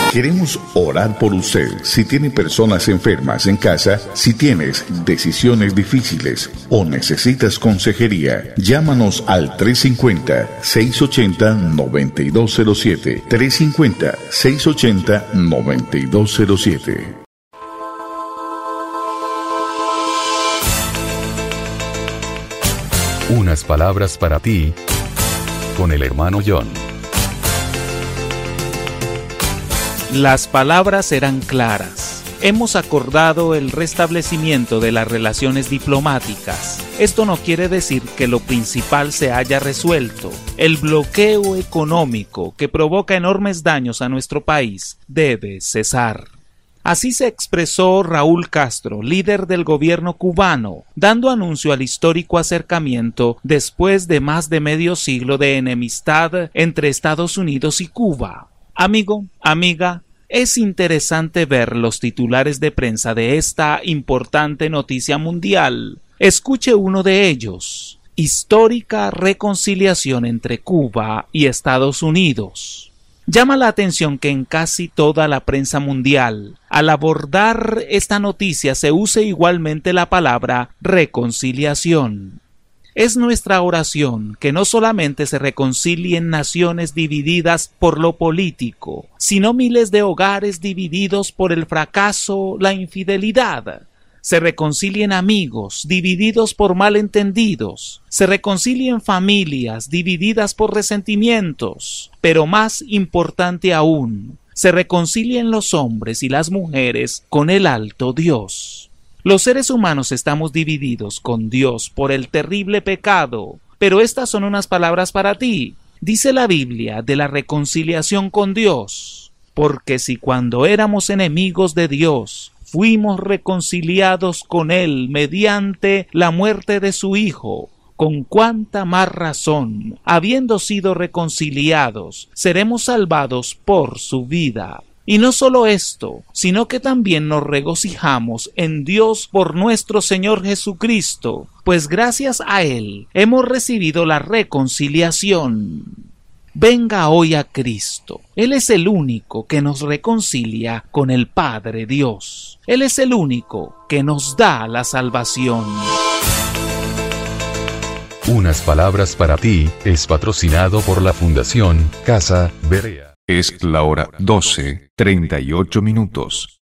Queremos orar por usted. Si tiene personas enfermas en casa, si tienes decisiones difíciles o necesitas consejería, llámanos al 350-680-9207. 350-680-9207. Unas palabras para ti, con el hermano John. Las palabras eran claras. Hemos acordado el restablecimiento de las relaciones diplomáticas. Esto no quiere decir que lo principal se haya resuelto. El bloqueo económico que provoca enormes daños a nuestro país debe cesar. Así se expresó Raúl Castro, líder del gobierno cubano, dando anuncio al histórico acercamiento después de más de medio siglo de enemistad entre Estados Unidos y Cuba. Amigo, amiga, es interesante ver los titulares de prensa de esta importante noticia mundial. Escuche uno de ellos: histórica reconciliación entre Cuba y Estados Unidos. Llama la atención que en casi toda la prensa mundial, al abordar esta noticia, se use igualmente la palabra reconciliación. Es nuestra oración que no solamente se reconcilien naciones divididas por lo político, sino miles de hogares divididos por el fracaso, la infidelidad. Se reconcilien amigos divididos por malentendidos, se reconcilien familias divididas por resentimientos, pero más importante aún, se reconcilien los hombres y las mujeres con el alto Dios. Los seres humanos estamos divididos con Dios por el terrible pecado, pero estas son unas palabras para ti. Dice la Biblia de la reconciliación con Dios, porque si cuando éramos enemigos de Dios, fuimos reconciliados con Él mediante la muerte de su Hijo, con cuánta más razón, habiendo sido reconciliados, seremos salvados por su vida. Y no solo esto, sino que también nos regocijamos en Dios por nuestro Señor Jesucristo, pues gracias a Él hemos recibido la reconciliación. Venga hoy a Cristo. Él es el único que nos reconcilia con el Padre Dios. Él es el único que nos da la salvación. Unas palabras para ti es patrocinado por la Fundación Casa Berea. Es la hora 12:38.